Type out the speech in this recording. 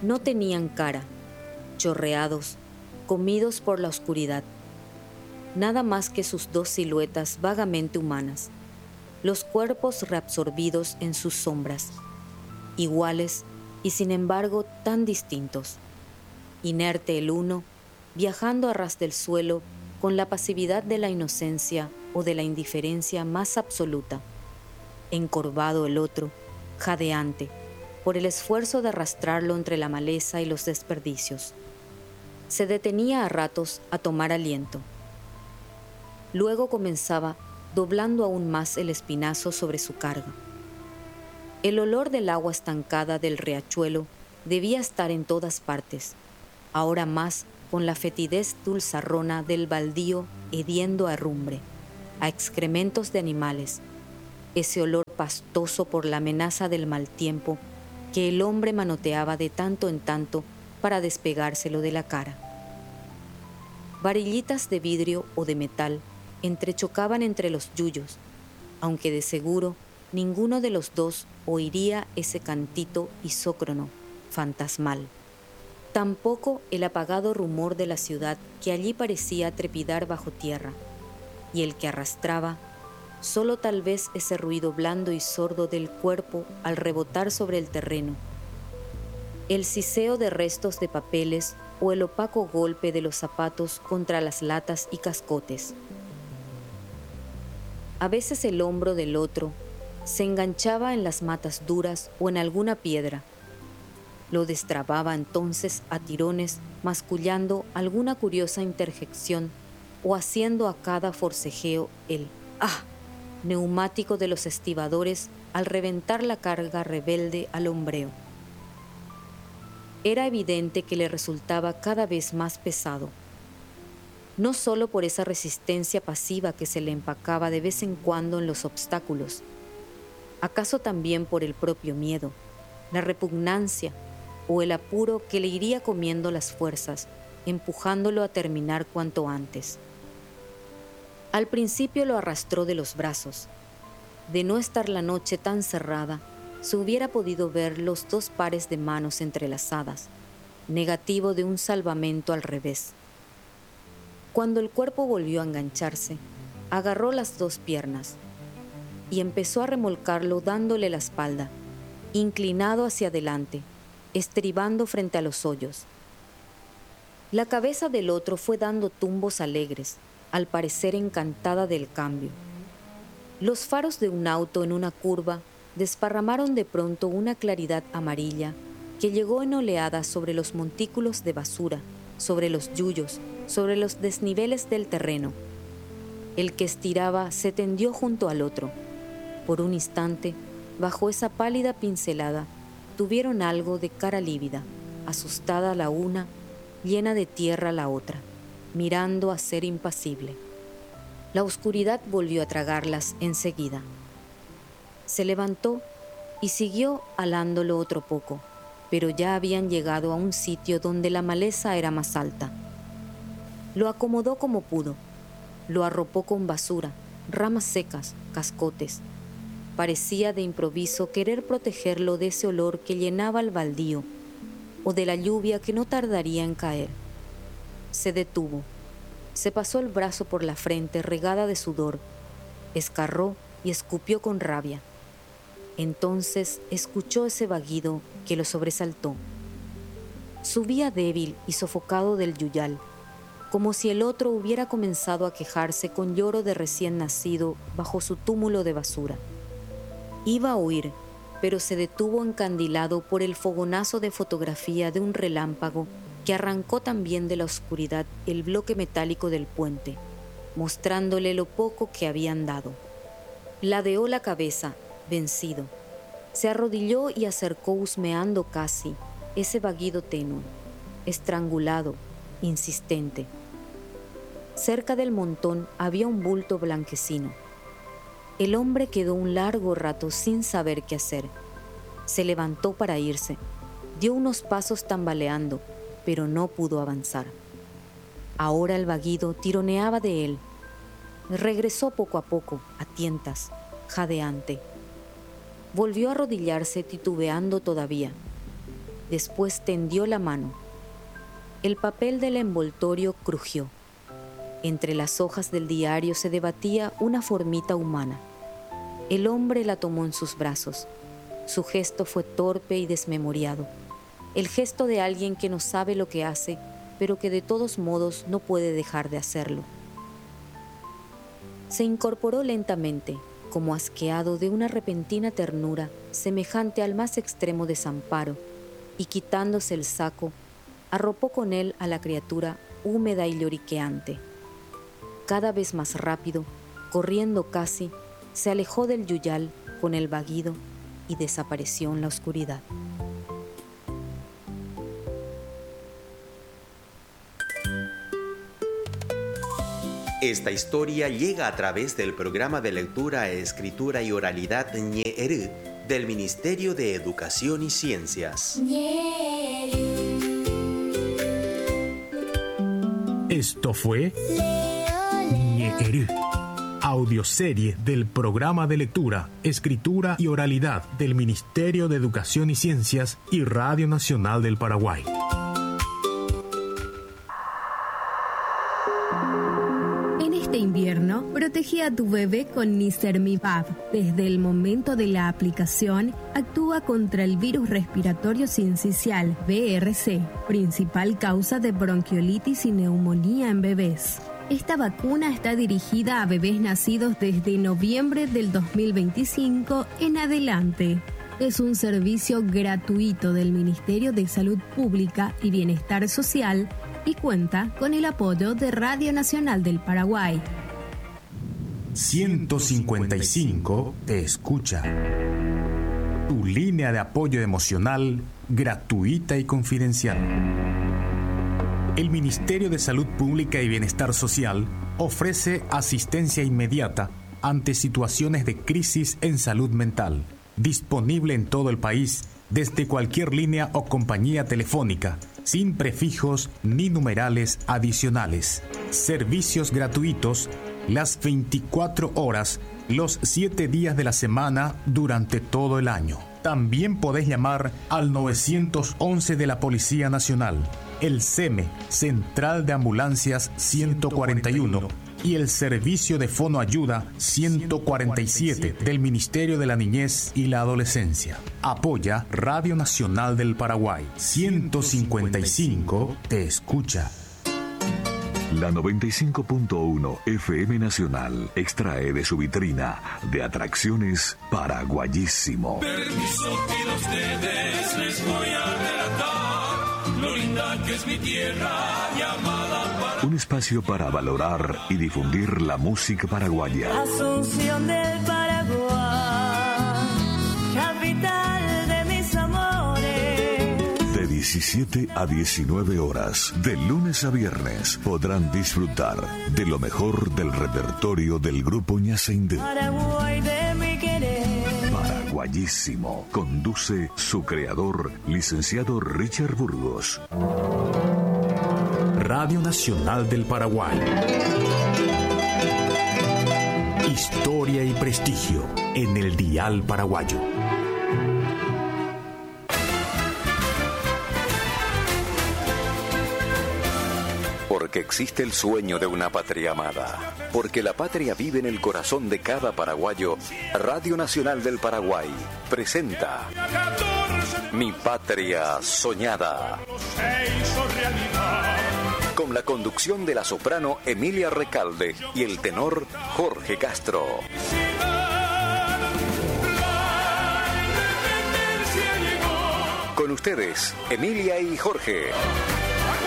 No tenían cara, chorreados, comidos por la oscuridad. Nada más que sus dos siluetas vagamente humanas, los cuerpos reabsorbidos en sus sombras, iguales y sin embargo tan distintos. Inerte el uno, viajando a ras del suelo con la pasividad de la inocencia o de la indiferencia más absoluta. Encorvado el otro, jadeante, por el esfuerzo de arrastrarlo entre la maleza y los desperdicios. Se detenía a ratos a tomar aliento. Luego comenzaba, doblando aún más el espinazo sobre su carga. El olor del agua estancada del riachuelo debía estar en todas partes, ahora más con la fetidez dulzarrona del baldío hediendo a herrumbre, a excrementos de animales, ese olor pastoso por la amenaza del mal tiempo que el hombre manoteaba de tanto en tanto para despegárselo de la cara. Varillitas de vidrio o de metal entrechocaban entre los yuyos, aunque de seguro ninguno de los dos oiría ese cantito isócrono, fantasmal. Tampoco el apagado rumor de la ciudad que allí parecía trepidar bajo tierra, y el que arrastraba, solo tal vez ese ruido blando y sordo del cuerpo al rebotar sobre el terreno, el siseo de restos de papeles o el opaco golpe de los zapatos contra las latas y cascotes. A veces el hombro del otro se enganchaba en las matas duras o en alguna piedra. Lo destrababa entonces a tirones, mascullando alguna curiosa interjección o haciendo a cada forcejeo el ¡ah! Neumático de los estibadores al reventar la carga rebelde al hombreo. Era evidente que le resultaba cada vez más pesado, no solo por esa resistencia pasiva que se le empacaba de vez en cuando en los obstáculos, acaso también por el propio miedo, la repugnancia o el apuro que le iría comiendo las fuerzas, empujándolo a terminar cuanto antes. Al principio lo arrastró de los brazos. De no estar la noche tan cerrada, se hubiera podido ver los dos pares de manos entrelazadas, negativo de un salvamento al revés. Cuando el cuerpo volvió a engancharse, agarró las dos piernas y empezó a remolcarlo dándole la espalda, inclinado hacia adelante, estribando frente a los hoyos. La cabeza del otro fue dando tumbos alegres, al parecer encantada del cambio. Los faros de un auto en una curva desparramaron de pronto una claridad amarilla que llegó en oleadas sobre los montículos de basura, sobre los yuyos, sobre los desniveles del terreno. El que estiraba se tendió junto al otro. Por un instante, bajo esa pálida pincelada, tuvieron algo de cara lívida, asustada la una, llena de tierra la otra, mirando a ser impasible. La oscuridad volvió a tragarlas enseguida. Se levantó y siguió alándolo otro poco, pero ya habían llegado a un sitio donde la maleza era más alta. Lo acomodó como pudo, lo arropó con basura, ramas secas, cascotes. Parecía de improviso querer protegerlo de ese olor que llenaba el baldío o de la lluvia que no tardaría en caer. Se detuvo, se pasó el brazo por la frente regada de sudor, escarró y escupió con rabia. Entonces escuchó ese vagido que lo sobresaltó. Subía débil y sofocado del yuyal, como si el otro hubiera comenzado a quejarse con lloro de recién nacido bajo su túmulo de basura. Iba a huir, pero se detuvo encandilado por el fogonazo de fotografía de un relámpago que arrancó también de la oscuridad el bloque metálico del puente, mostrándole lo poco que habían dado. Ladeó la cabeza, vencido. Se arrodilló y acercó husmeando casi ese vagido tenue, estrangulado, insistente. Cerca del montón había un bulto blanquecino. El hombre quedó un largo rato sin saber qué hacer. Se levantó para irse, dio unos pasos tambaleando, pero no pudo avanzar. Ahora el vagido tironeaba de él. Regresó poco a poco, a tientas, jadeante. Volvió a arrodillarse titubeando todavía. Después tendió la mano. El papel del envoltorio crujió. Entre las hojas del diario se debatía una formita humana. El hombre la tomó en sus brazos. Su gesto fue torpe y desmemoriado. El gesto de alguien que no sabe lo que hace, pero que de todos modos no puede dejar de hacerlo. Se incorporó lentamente, como asqueado de una repentina ternura semejante al más extremo desamparo, y quitándose el saco, arropó con él a la criatura húmeda y lloriqueante. Cada vez más rápido, corriendo casi, se alejó del yuyal con el vaguido y desapareció en la oscuridad. Esta historia llega a través del programa de lectura, escritura y oralidad Ñe'erü del Ministerio de Educación y Ciencias. Esto fue Ñe'erü, audioserie del programa de lectura, escritura y oralidad del Ministerio de Educación y Ciencias y Radio Nacional del Paraguay. Invierno, protege a tu bebé con Nisermivab. Desde el momento de la aplicación, actúa contra el virus respiratorio sincicial, VRC, principal causa de bronquiolitis y neumonía en bebés. Esta vacuna está dirigida a bebés nacidos desde noviembre del 2025 en adelante. Es un servicio gratuito del Ministerio de Salud Pública y Bienestar Social y cuenta con el apoyo de Radio Nacional del Paraguay. 155 te escucha. Tu línea de apoyo emocional gratuita y confidencial. El Ministerio de Salud Pública y Bienestar Social ofrece asistencia inmediata ante situaciones de crisis en salud mental, disponible en todo el país desde cualquier línea o compañía telefónica, sin prefijos ni numerales adicionales. Servicios gratuitos las 24 horas, los 7 días de la semana durante todo el año. También podés llamar al 911 de la Policía Nacional, el SEME, Central de Ambulancias 141, y el Servicio de Fonoayuda 147 del Ministerio de la Niñez y la Adolescencia. Apoya Radio Nacional del Paraguay. 155 te escucha. La 95.1 FM Nacional extrae de su vitrina de atracciones Paraguayísimo. Permiso pido ustedes, les voy a relatar lo linda que es mi tierra llamada para... Un espacio para valorar y difundir la música paraguaya. Asunción del Paraguay, capital de mis amores. De 17 a 19 horas, de lunes a viernes, podrán disfrutar de lo mejor del repertorio del grupo Ñaceindú. Paraguay de mi querer. Paraguayísimo. Conduce su creador, licenciado Richard Burgos. Radio Nacional del Paraguay. Historia y prestigio en el dial paraguayo. Porque existe el sueño de una patria amada. Porque la patria vive en el corazón de cada paraguayo. Radio Nacional del Paraguay presenta Mi Patria Soñada. Con la conducción de la soprano Emilia Recalde y el tenor Jorge Castro. Con ustedes, Emilia y Jorge.